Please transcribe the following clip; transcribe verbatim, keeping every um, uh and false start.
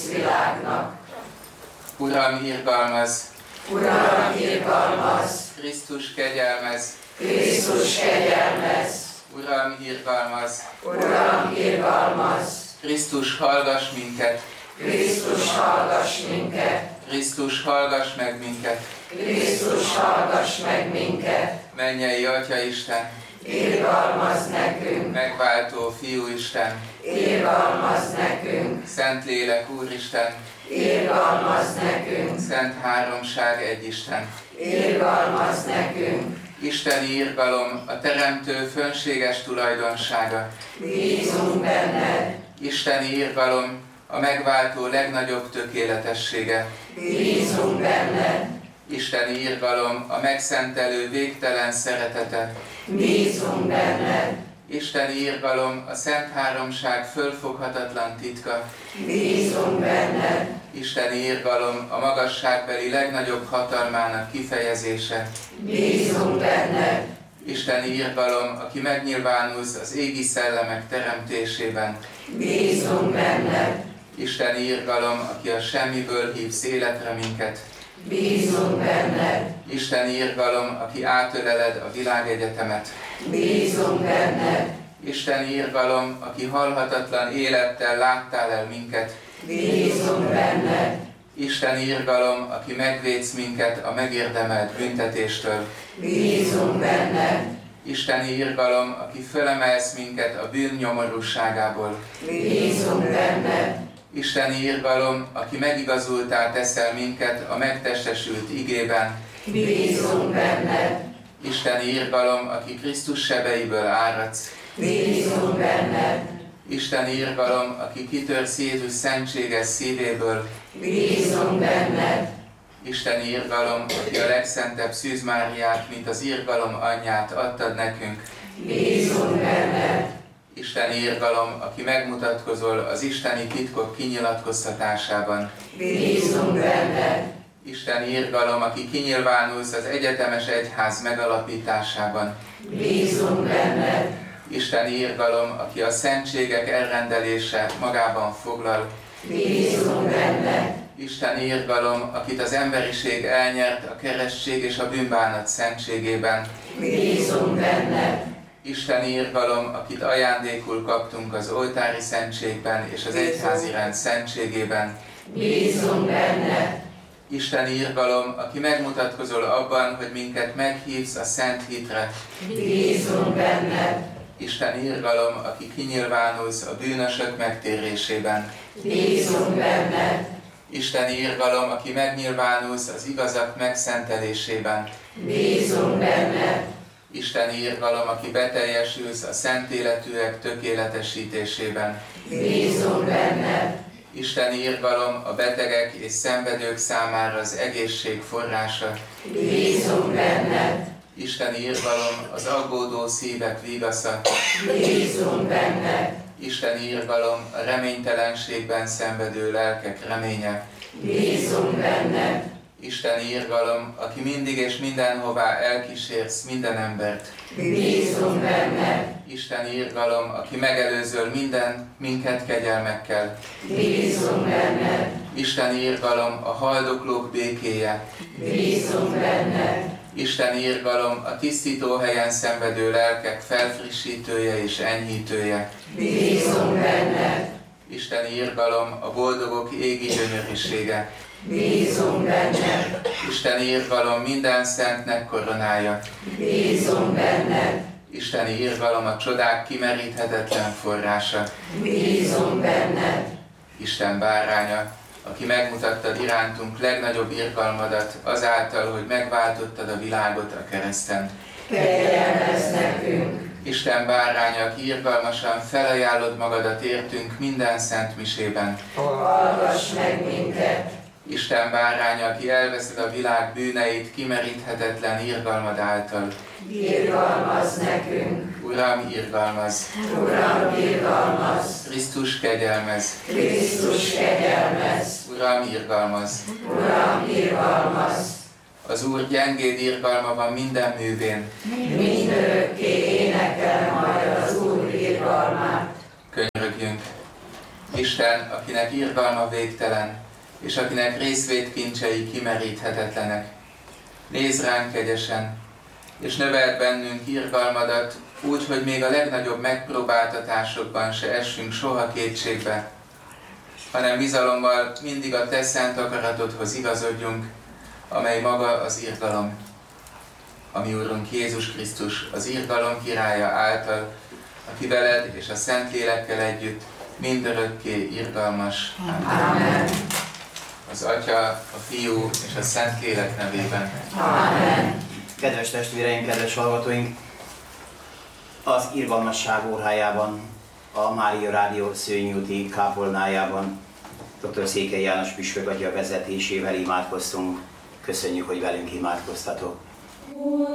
világnak. Uram, irgalmaz! Uram, irgalmaz! Krisztus, kegyelmez! Krisztus, kegyelmez! Uram, irgalmaz! Uram, irgalmaz! Krisztus, hallgass minket! Krisztus, hallgass minket! Krisztus, hallgass meg minket! Krisztus, hallgass meg minket! Mennyei Atya Isten! Irgalmaz nekünk! Megváltó Fiú Isten! Irgalmaz nekünk! Szentlélek Úristen! Irgalmaz nekünk! Szent Háromság egy Isten! Irgalmaz nekünk! Isteni irgalom, a Teremtő fönséges tulajdonsága. Bízunk benned! Isteni irgalom, a megváltó legnagyobb tökéletessége. Bízunk benned! Isteni irgalom, a megszentelő végtelen szeretete. Bízunk benned! Isteni irgalom, a Szent Háromság fölfoghatatlan titka. Bízunk benned! Isteni irgalom, a magasságbeli legnagyobb hatalmának kifejezése. Bízunk benned! Isteni irgalom, aki megnyilvánulsz az égi szellemek teremtésében. Bízunk benned! Isteni irgalom, aki a semmiből hívsz életre minket. Bízunk benned! Isteni irgalom, aki átöleled a világegyetemet. Bízunk benned! Isteni irgalom, aki halhatatlan élettel láttál el minket. Bízunk benned! Isteni irgalom, aki megvédsz minket a megérdemelt büntetéstől. Bízunk benned! Isteni irgalom, aki fölemelsz minket a bűn nyomorúságából. Bízunk benned! Isteni irgalom, aki megigazultá teszel minket a megtestesült igében. Bízunk benned! Isteni irgalom, aki Krisztus sebeiből áradsz. Bízunk benned! Isteni irgalom, aki kitörsz Jézus szentséges szívéből. Bízunk benned! Isteni irgalom, aki a legszentebb Szűz Máriát, mint az irgalom anyját adtad nekünk. Bízunk benned! Isteni irgalom, aki megmutatkozol az isteni titkok kinyilatkoztatásában. Bízunk benned! Isteni irgalom, aki kinyilvánulsz az egyetemes egyház megalapításában. Bízunk benned! Isteni irgalom, aki a szentségek elrendelése magában foglal. Bízunk benned! Isteni irgalom, akit az emberiség elnyert a keresztség és a bűnbánat szentségében. Bízunk benned! Isteni irgalom, akit ajándékul kaptunk az oltári szentségben és az egyházi rend szentségében. Bízunk benned! Isteni irgalom, aki megmutatkozol abban, hogy minket meghívsz a szent hitre. Bízunk benned! Isteni irgalom, aki kinyilvánulsz a bűnösök megtérésében. Bízunk benned! Isteni irgalom, aki megnyilvánulsz az igazak megszentelésében. Bízunk benned! Isteni irgalom, aki beteljesülsz a szent életűek tökéletesítésében. Bízunk benned! Isteni irgalom, a betegek és szenvedők számára az egészség forrása. Bízunk benned! Isteni irgalom, az aggódó szívek vigasza. Bízunk benned! Isteni irgalom, a reménytelenségben szenvedő lelkek reménye. Bízunk benned! Isteni irgalom, aki mindig és mindenhová elkísérsz minden embert. Bízunk benned! Isteni irgalom, aki megelőzöl minden minket kegyelmekkel. Bízunk benned! Isteni irgalom, a haldoklók békéje. Bízunk benned! Isteni irgalom, a tisztító helyen szenvedő lelkek felfrissítője és enyhítője. Bízunk benned! Isteni irgalom, a boldogok égi gyönyörűsége. Bízunk benned! Isteni irgalom, minden szentnek koronája. Bízunk benned! Isteni irgalom, a csodák kimeríthetetlen forrása. Bízunk benned! Isten báránya, aki megmutattad irántunk legnagyobb irgalmadat azáltal, hogy megváltottad a világot a kereszten. Kegyelmezz nekünk! Isten báránya, aki irgalmasan felajánlod magadat értünk minden szent misében. Hallgass meg minket! Isten báránya, aki elveszed a világ bűneit kimeríthetetlen irgalmad által. Irgalmazz nekünk! Uram, irgalmaz! Uram, irgalmazz! Krisztus, kegyelmez! Krisztus, kegyelmezz! Uram, irgalmaz! Uram, irgalmazz! Az Úr gyengéd irgalma van minden művén. Mindörökké énekel majd az Úr irgalmát. Könyörögjünk! Isten, akinek irgalma végtelen, és akinek részvétkincsei kimeríthetetlenek. Nézz ránk kegyesen, és növeld bennünk irgalmadat, úgy, hogy még a legnagyobb megpróbáltatásokban se essünk soha kétségbe, hanem bizalommal mindig a te szent akaratodhoz igazodjunk, amely maga az irgalom. A mi Úrunk Jézus Krisztus, az irgalom királya által, aki veled és a Szentlélekkel együtt mindörökké irgalmas. Amen. Az Atya, a Fiú és a Szentlélek nevében. Amen. Kedves testvéreim, kedves hallgatóink! Az Irgalmasság órájában, a Mária Rádió Szőnyúti kápolnájában dr. Székely János püspök atya vezetésével imádkoztunk. Köszönjük, hogy velünk imádkoztatok!